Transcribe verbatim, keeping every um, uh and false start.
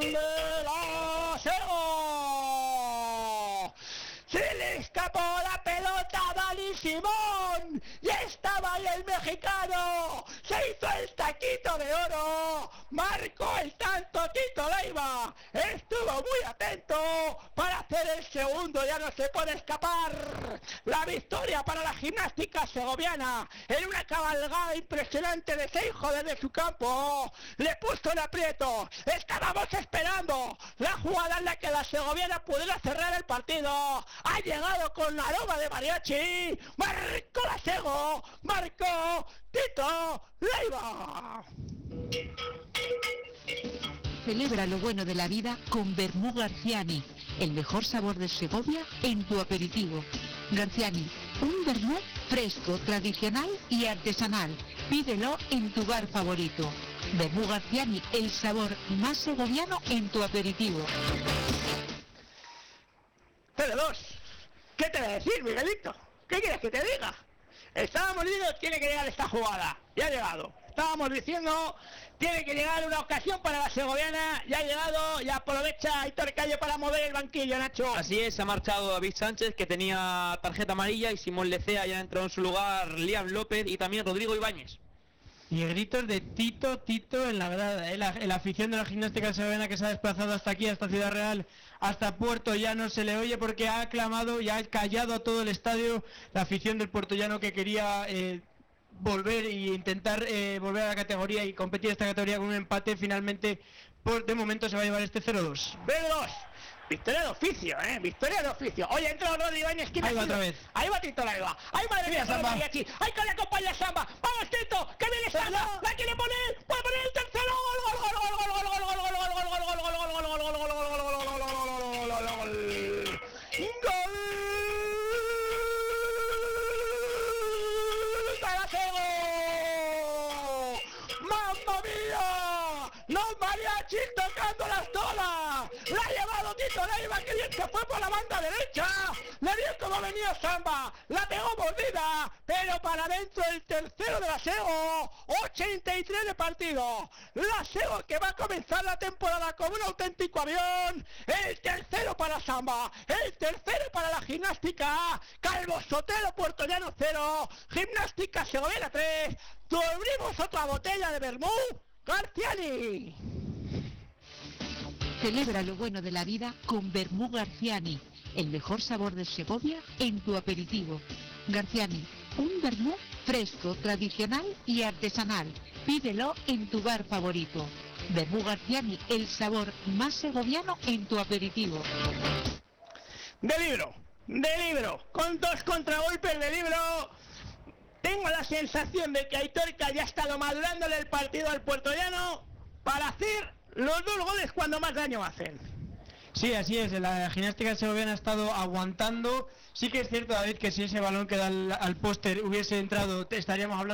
de la Sego. Se le escapó la pelota a Dani Simón y estaba ahí el mexicano. Se hizo el taquito de oro. Marcó el tanto Tito Leiva. Estuvo muy atento para hacer el segundo. Ya no se puede escapar. La victoria para la gimnástica segoviana en una cabalgada impresionante de Seijo desde su campo. Le puso en aprieto. Estábamos esperando la jugada en la que la segoviana pudiera cerrar el partido. Ha llegado con la aroma de mariachi. Marcó la Sego. Marcó Tito Leiva. Celebra lo bueno de la vida con Vermú Garciani, el mejor sabor de Segovia en tu aperitivo. Garciani, un vermú fresco, tradicional y artesanal. Pídelo en tu bar favorito. Vermú Garciani, el sabor más segoviano en tu aperitivo. Tele dos. ¿Qué te voy a decir, Miguelito? ¿Qué quieres que te diga? Estábamos diciendo, tiene que llegar esta jugada. Ya ha llegado. Estábamos diciendo, tiene que llegar una ocasión para la segoviana. Ya ha llegado, ya aprovecha Aitor Calle para mover el banquillo, Nacho. Así es, ha marchado David Sánchez, que tenía tarjeta amarilla, y Simón Lecea ya ha entrado en su lugar, Liam López y también Rodrigo Ibáñez. Y gritos de Tito, Tito en la grada, ¿eh? la, la afición de la gimnástica segoviana que se ha desplazado hasta aquí, hasta Ciudad Real, hasta Puerto Llano, se le oye porque ha aclamado y ha callado a todo el estadio la afición del Puerto Llano, que quería eh, volver e intentar eh, volver a la categoría y competir esta categoría con un empate. Finalmente, por, de momento se va a llevar este cero dos. cero dos. Victoria de oficio, eh, victoria de oficio. Oye, entra Rodrigo Ibáñez. Ahí va otra vez. Ahí va Tito Leiva. Ahí madre mía, Samba. Ahí que le acompaña Samba. Vamos, Tito, que viene Samba. La quiere poner, puede poner el tercero. Gol, gol, gol, gol, gol, gol, gol, gol, gol, gol, gol, gol, gol, gol, gol, gol, los mariachis tocando las tolas. La ha llevado Tito Leiva, que bien se fue por la banda derecha. Le dio como venía Samba. La pegó mordida, pero para adentro el tercero de la Sego. ochenta y tres de partido. La Sego que va a comenzar la temporada como un auténtico avión. El tercero para Samba. El tercero para la gimnástica. Calvo Sotelo, Puerto Llano cero. Gimnástica Segoviana tres. Abrimos otra botella de vermú. Garciani. Celebra lo bueno de la vida con Vermú Garciani, el mejor sabor de Segovia en tu aperitivo. Garciani, un vermú fresco, tradicional y artesanal. Pídelo en tu bar favorito. Vermú Garciani, el sabor más segoviano en tu aperitivo. De libro, de libro, con dos contragolpes de libro. Tengo la sensación de que Aitor Calle ha estado madurándole el partido al puertollano para hacer los dos goles cuando más daño hacen. Sí, así es, la gimnástica segoviana ha estado aguantando. Sí que es cierto, David, que si ese balón que da al, al póster hubiese entrado, estaríamos hablando